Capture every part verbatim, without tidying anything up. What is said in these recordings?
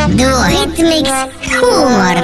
duohitmiks huumor.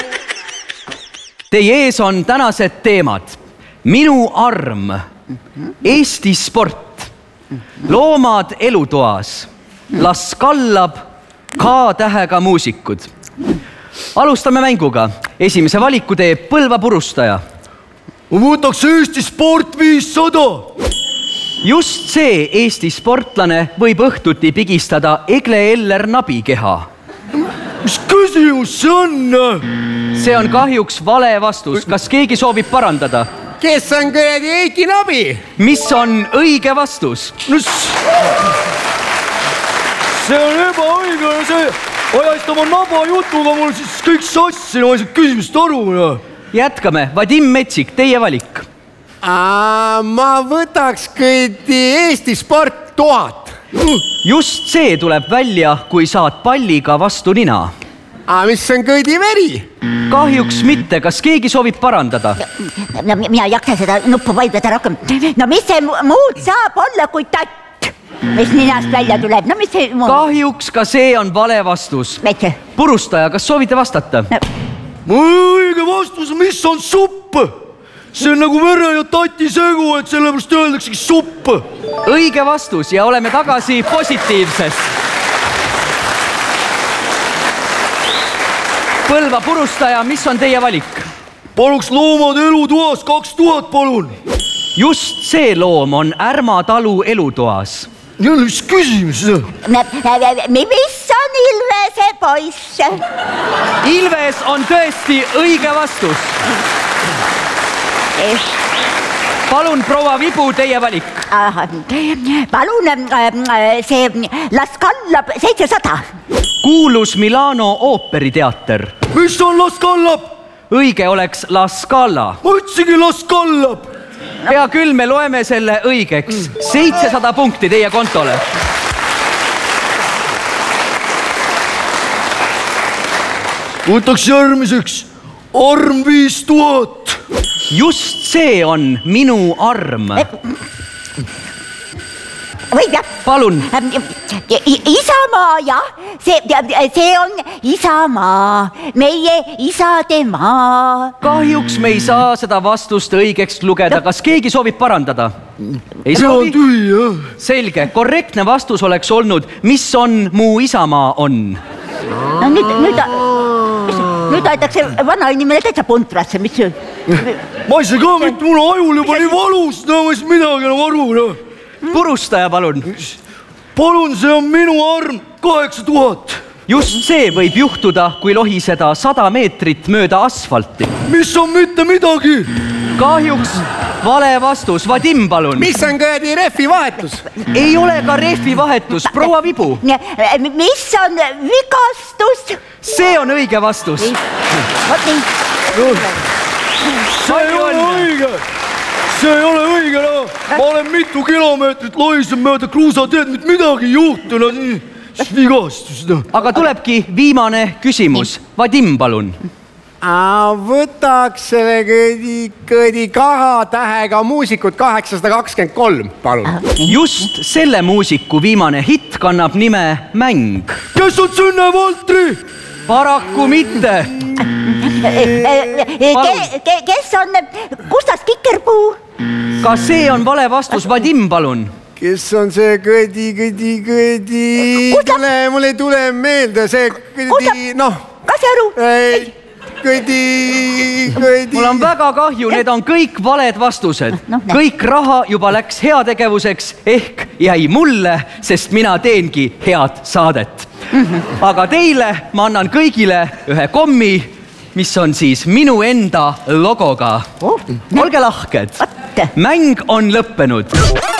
Teie ees on tänased teemad. Minu arm, Eesti sport, loomad elutoas, las kallab K-tähega muusikud. Alustame mänguga. Esimese valiku teeb Põlva purustaja. Ma võtaks Eesti sport viissada. Just see Eesti sportlane võib õhtuti pigistada Egle Eller Nabikeha. Mis küsimus see on? See on kahjuks vale vastus. Kas keegi soovib parandada? Kes on kuradi Eiki Nabi? Mis on õige vastus? No, see on ebaõige. See ajast oma naba jutuga mul siis kõik sassi. Ma ei saa küsimust aru. Jätkame. Vadim Metsik, teie valik. Aa, ma võtaks kõidi Eesti sport tuhat. Just see tuleb välja, kui saad palliga vastu nina. Aa, mis on kõidi veri? Kahjuks mitte. Kas keegi soovib parandada? No, mina ei jaksa seda nuppu vaidleda rohkem. No mis see muud saab olla kui tatt, mis ninast välja tuleb? No mis see muud? Kahjuks ka see on vale vastus. Metse. Purustaja, kas soovite vastata? No. Õige vastus, mis on supp? See on nagu vere ja tati segu, et sellepärast öeldaksegi supp. Õige vastus ja oleme tagasi positiivses. Põlva purustaja, mis on teie valik? Paluks loomad elutoas kaks tuhat, palun. Just see loom on Ärma talu elutoas. Ja mis küsimus? Mis on Ilvese poiss? Ilves on tõesti õige vastus. Palun, proua Vibu, teie valik. Palun see las kallab seitsesada. Kuulus Milano ooperiteater. Mis on las kallab? Õige oleks La Scala. Ma ütsigi las kallab. Hea küll, me loeme selle õigeks. seitsesada punkti teie kontole. Võtaks järgmiseks arm viis tuhat. Just see on minu arm. Võib jah? Palun. Isamaa, jah. See, see on Isamaa. Meie isade maa. Kahjuks me ei saa seda vastust õigeks lugeda. Kas keegi soovib parandada? Ei soovi? Selge. Korrektne vastus oleks olnud, mis on mu isamaa on. No nüüd, nüüd, nüüd aetakse vana inimene täitsa puntrasse, mis see? Ma ei saa ka, et mul ajul juba nii valus, no ma ei saa midagi enam aru. No. Purustaja, palun. Palun, see on minu arm kaheksa tuhat. Just see võib juhtuda, kui lohiseda sada meetrit mööda asfalti. Mis on mitte midagi? Kahjuks vale vastus. Vadim, palun. Mis on kõedi rehvi vahetus? Ei ole ka rehvi vahetus. Proua Vibu. Mis on vigastus? See on õige vastus. See ei ole õige. See ei ole õige, no. Ma olen mitu kilomeetrit lohisem mööda kruusateed, mitte midagi ei juhtu, no siis vigastus. No. Aga tulebki viimane küsimus. Vadim, palun. Võtaks selle kõdi, kõdi kaha tähega muusikud kaheksasada kakskümmend kolm, palun. Just selle muusiku viimane hitt kannab nime Mäng. Kes on Sünne Valtri? Paraku mitte. Kes on Kustas Kikerpuu? Ka see on vale vastus. Vadim, palun. Kes on see kõdi, kõdi, kõdi? Tule, mul ei tule meelde see kõdi, noh. Kas aru? Ei, kõdi, kõdi. Mul on väga kahju, need on kõik valed vastused. Kõik raha juba läks heategevuseks ehk jäi mulle, sest mina teengi head saadet. Aga teile ma annan kõigile ühe kommi, mis on siis minu enda logoga. Olge lahked. Mäng on lõppenud.